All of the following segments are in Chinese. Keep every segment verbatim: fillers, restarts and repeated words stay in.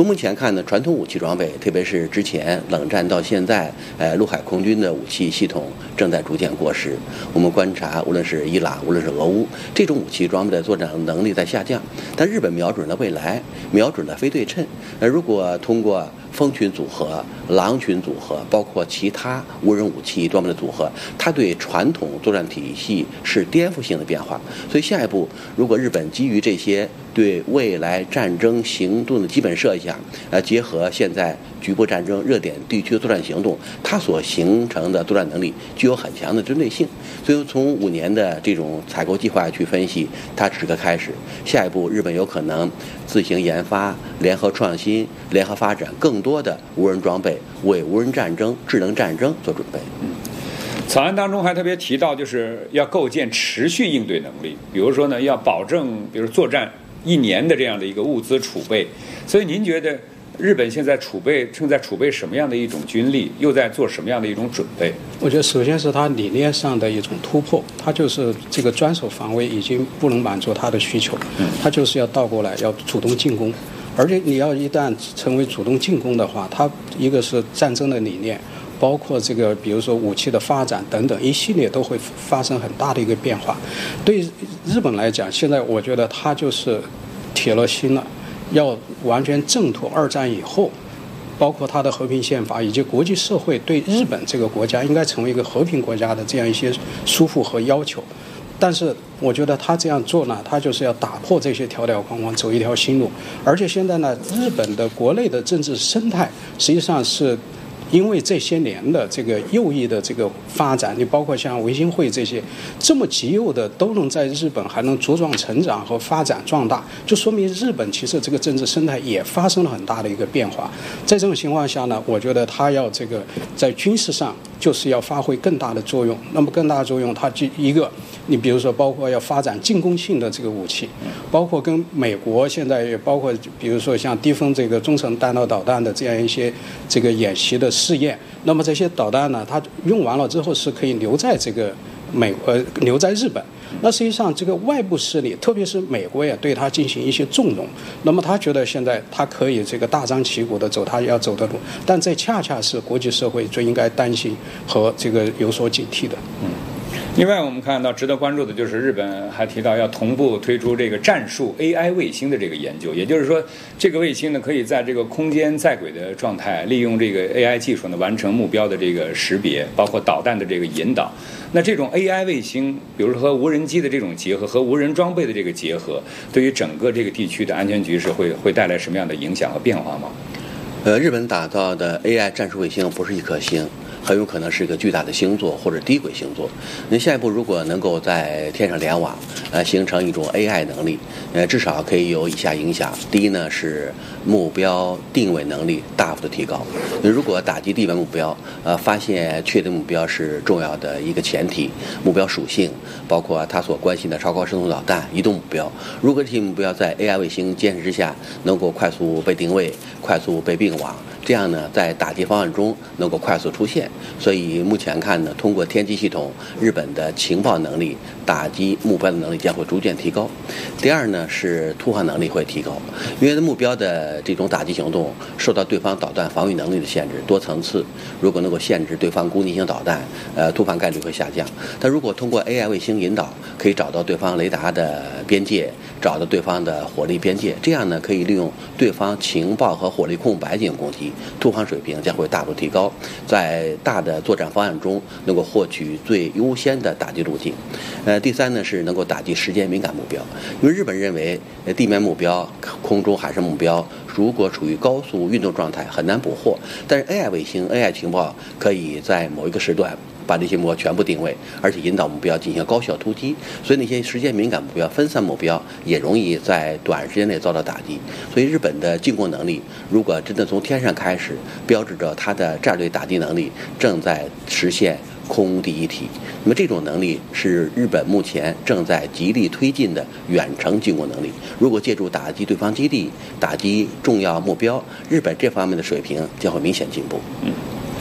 从目前看呢，传统武器装备，特别是之前冷战到现在，呃，陆海空军的武器系统正在逐渐过时。我们观察，无论是伊朗，无论是俄乌，这种武器装备的作战能力在下降。但日本瞄准了未来，瞄准了非对称。呃，如果通过蜂群组合、狼群组合，包括其他无人武器装备的组合，它对传统作战体系是颠覆性的变化。所以下一步，如果日本基于这些对未来战争行动的基本设想，呃，结合现在局部战争热点地区的作战行动，它所形成的作战能力具有很强的针对性。所以从五年的这种采购计划去分析，它只是个开始。下一步，日本有可能自行研发、联合创新、联合发展更多的无人装备，为无人战争、智能战争做准备。 嗯，草案当中还特别提到，就是要构建持续应对能力，比如说呢，要保证，比如作战一年的这样的一个物资储备。所以您觉得日本现在储备正在储备什么样的一种军力，又在做什么样的一种准备？ 我觉得首先是它理念上的一种突破，它就是这个专守防卫已经不能满足它的需求，它就是要倒过来要主动进攻。而且你要一旦成为主动进攻的话，它一个是战争的理念，包括这个比如说武器的发展等等一系列都会发生很大的一个变化。对日本来讲，现在我觉得它就是铁了心了，要完全挣脱二战以后，包括它的和平宪法以及国际社会对日本这个国家应该成为一个和平国家的这样一些束缚和要求。但是我觉得他这样做呢，他就是要打破这些条条框框，走一条新路。而且现在呢，日本的国内的政治生态实际上是因为这些年的这个右翼的这个发展，你包括像维新会这些这么极右的都能在日本还能茁壮成长和发展壮大，就说明日本其实这个政治生态也发生了很大的一个变化。在这种情况下呢，我觉得他要这个在军事上就是要发挥更大的作用。那么更大的作用，它就一个，你比如说包括要发展进攻性的这个武器，包括跟美国现在也包括比如说像低风这个中程弹道导弹的这样一些这个演习的试验。那么这些导弹呢，它用完了之后是可以留在这个美国、呃、留在日本。那实际上这个外部势力，特别是美国也对它进行一些纵容。那么他觉得现在他可以这个大张旗鼓的走他要走的路，但这恰恰是国际社会最应该担心和这个有所警惕的。 嗯。另外，我们看到值得关注的就是日本还提到要同步推出这个战术 A I 卫星的这个研究，也就是说，这个卫星呢可以在这个空间在轨的状态，利用这个 A I 技术呢完成目标的这个识别，包括导弹的这个引导。那这种 A I 卫星，比如说和无人机的这种结合，和无人装备的这个结合，对于整个这个地区的安全局势会会带来什么样的影响和变化吗？ 呃，日本打造的 A I 战术卫星不是一颗星，很有可能是一个巨大的星座或者低轨星座。那下一步如果能够在天上联网，呃，形成一种 A I 能力，呃，至少可以有以下影响。第一呢是目标定位能力大幅的提高。如果打击地面目标，呃，发现确定目标是重要的一个前提，目标属性，包括他所关心的超高声速导弹、移动目标。如果这些目标在 A I 卫星监视之下能够快速被定位、快速被并网，这样呢，在打击方案中能够快速出现。所以目前看呢，通过天基系统，日本的情报能力、打击目标的能力将会逐渐提高。第二呢，是突防能力会提高，因为目标的这种打击行动受到对方导弹防御能力的限制，多层次。如果能够限制对方攻击性导弹，呃，突防概率会下降。但如果通过 A I 卫星引导，可以找到对方雷达的边界，找到对方的火力边界，这样呢，可以利用对方情报和火力空白进行攻击，突防水平将会大幅提高，在大的作战方案中能够获取最优先的打击路径。呃，第三呢是能够打击时间敏感目标，因为日本认为地面目标、空中海上目标如果处于高速运动状态很难捕获，但是 A I 卫星、A I 情报可以在某一个时段把这些目标全部定位，而且引导目标进行高效突击，所以那些时间敏感目标、分散目标也容易在短时间内遭到打击。所以日本的进攻能力，如果真的从天上开始，标志着它的战略打击能力正在实现空第一体。那么这种能力是日本目前正在极力推进的远程进攻能力。如果借助打击对方基地、打击重要目标，日本这方面的水平将会明显进步。 嗯。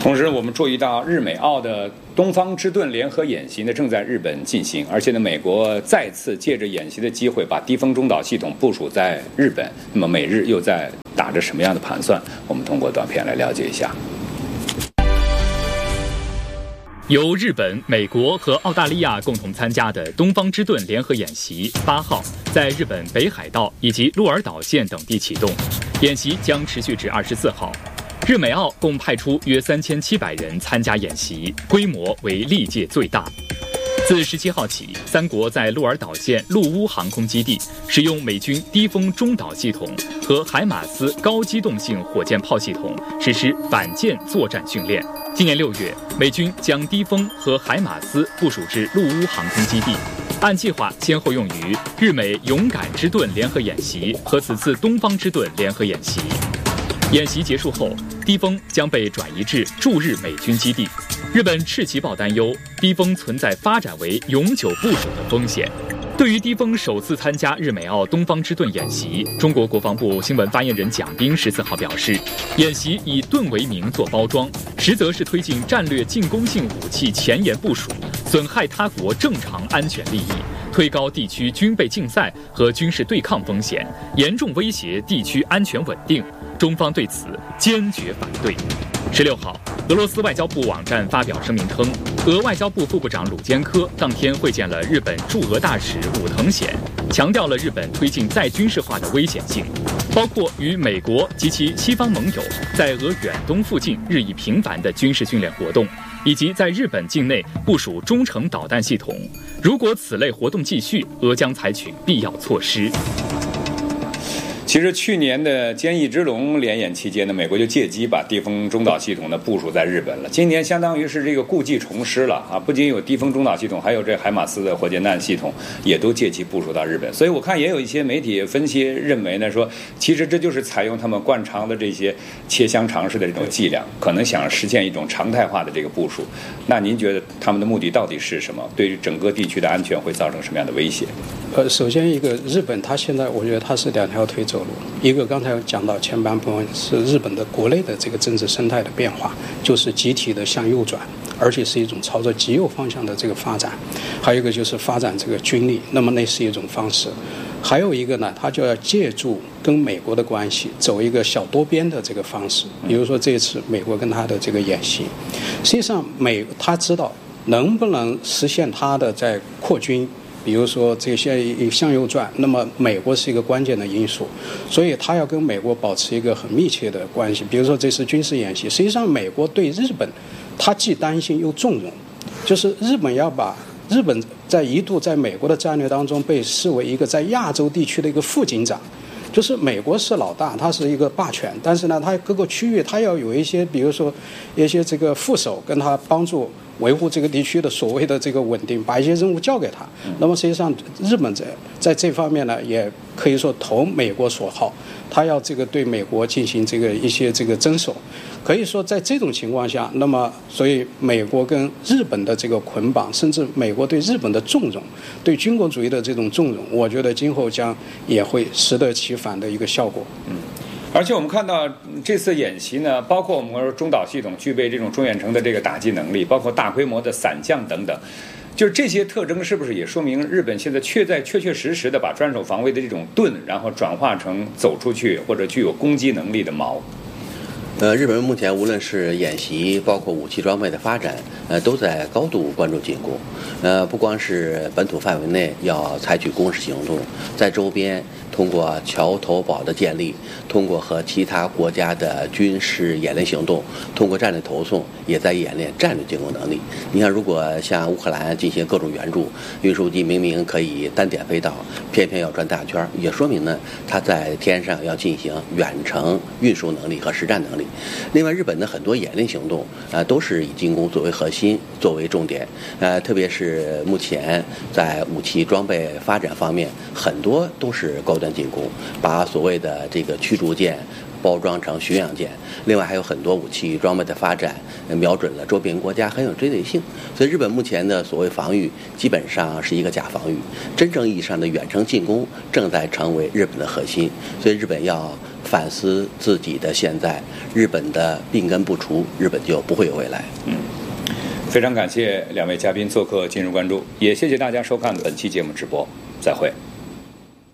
同时，我们注意到日美澳的东方之盾联合演习呢正在日本进行，而且呢，美国再次借着演习的机会把低风中导系统部署在日本。那么，美日又在打着什么样的盘算？我们通过短片来了解一下。 由日本、美国和澳大利亚共同参加的东方之盾联合演习，八号在日本北海道以及鹿儿岛县等地启动，演习将持续至二十四号。日美澳共派出约三千七百人参加演习，规模为历届最大。自十七号起，三国在鹿儿岛县陆乌航空基地使用美军低风中导系统和海马斯高机动性火箭炮系统实施反舰作战训练。今年六月，美军将低风和海马斯部署至陆乌航空基地，按计划先后用于日美勇敢之盾联合演习和此次东方之盾联合演习。演习结束后，低风将被转移至驻日美军基地。日本赤旗报担忧低风存在发展为永久部署的风险。对于低风首次参加日美澳东方之盾演习，中国国防部新闻发言人蒋斌十四号表示，演习以盾为名做包装，实则是推进战略进攻性武器前沿部署，损害他国正常安全利益，推高地区军备竞赛和军事对抗风险，严重威胁地区安全稳定。中方对此坚决反对。十六号，俄罗斯外交部网站发表声明称，俄外交部副部长鲁坚科当天会见了日本驻俄大使武藤显，强调了日本推进再军事化的危险性，包括与美国及其西方盟友在俄远东附近日益频繁的军事训练活动，以及在日本境内部署中程导弹系统。如果此类活动继续，俄将采取必要措施。 其实去年的坚毅之龙联演期间呢，美国就借机把低风中导系统呢部署在日本了。今年相当于是这个故技重施了啊！不仅有低风中导系统，还有这海马斯的火箭弹系统，也都借机部署到日本。所以我看也有一些媒体分析认为呢，说其实这就是采用他们惯常的这些切香肠式的这种伎俩，可能想实现一种常态化的这个部署。那您觉得他们的目的到底是什么？对于整个地区的安全会造成什么样的威胁？ 呃，首先一个日本，它现在我觉得它是两条腿走路。一个刚才讲到前半部分是日本的国内的这个政治生态的变化，就是集体的向右转，而且是一种朝着极右方向的这个发展。还有一个就是发展这个军力，那么那是一种方式。还有一个呢，它就要借助跟美国的关系，走一个小多边的这个方式。比如说这次美国跟他的这个演习，实际上美他知道能不能实现他的在扩军。比如说这些向右转，那么美国是一个关键的因素，所以他要跟美国保持一个很密切的关系。比如说这次军事演习，实际上美国对日本，他既担心又纵容，就是日本要把日本在一度在美国的战略当中被视为一个在亚洲地区的一个副警长。就是美国是老大，它是一个霸权，但是呢，它各个区域它要有一些，比如说一些这个副手跟他帮助维护这个地区的所谓的这个稳定，把一些任务交给他。那么实际上，日本在在这方面呢，也可以说投美国所好，他要这个对美国进行这个一些这个遵守。可以说，在这种情况下，那么所以美国跟日本的这个捆绑，甚至美国对日本的纵容，对军国主义的这种纵容，我觉得今后将也会适得其反的一个效果。 嗯。而且我们看到这次演习呢，包括我们说中导系统具备这种中远程的这个打击能力，包括大规模的散降等等，就是这些特征是不是也说明日本现在确在确确实实的把专守防卫的这种盾，然后转化成走出去或者具有攻击能力的矛？ 呃，日本目前无论是演习，包括武器装备的发展，呃，都在高度关注进攻。呃，不光是本土范围内要采取攻势行动，在周边通过桥头堡的建立，通过和其他国家的军事演练行动，通过战略投送，也在演练战略进攻能力。你看，如果向乌克兰进行各种援助，运输机明明可以单点飞到，偏偏要转大圈，也说明呢，它在天上要进行远程运输能力和实战能力。另外，日本的很多演练行动啊、呃，都是以进攻作为核心，作为重点。呃，特别是目前在武器装备发展方面，很多都是高端进攻，把所谓的这个驱逐舰包装成巡洋舰。另外还有很多武器装备的发展，瞄准了周边国家，很有针对性。所以日本目前的所谓防御，基本上是一个假防御，真正意义上的远程进攻正在成为日本的核心。所以日本要反思自己的现在，日本的病根不除，日本就不会有未来。 嗯，非常感谢两位嘉宾做客今日关注，也谢谢大家收看本期节目直播，再会。